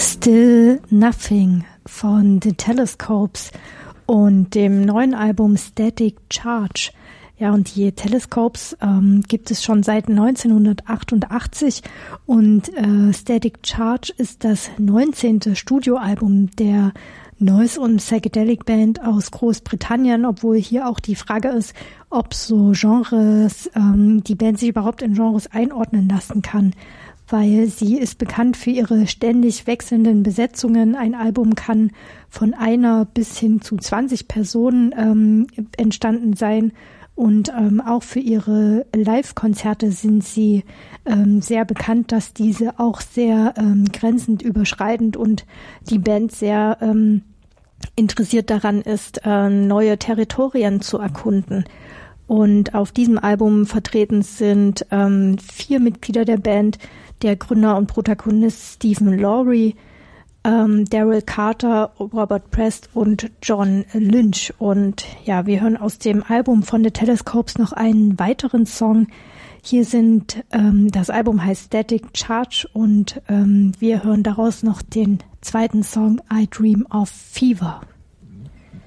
Still Nothing von The Telescopes und dem neuen Album Static Charge. Ja, und die Telescopes gibt es schon seit 1988 und Static Charge ist das 19. Studioalbum der Noise- und Psychedelic-Band aus Großbritannien, obwohl hier auch die Frage ist, ob so Genres, die Band sich überhaupt in Genres einordnen lassen kann, weil sie ist bekannt für ihre ständig wechselnden Besetzungen. Ein Album kann von einer bis hin zu 20 Personen entstanden sein. Und auch für ihre Live-Konzerte sind sie sehr bekannt, dass diese auch sehr grenzend überschreitend und die Band sehr interessiert daran ist, neue Territorien zu erkunden. Und auf diesem Album vertreten sind 4 Mitglieder der Band, der Gründer und Protagonist Stephen Lawry, Daryl Carter, Robert Prest und John Lynch. Und ja, wir hören aus dem Album von The Telescopes noch einen weiteren Song. Hier sind, das Album heißt Static Charge und wir hören daraus noch den zweiten Song I Dream of Fever.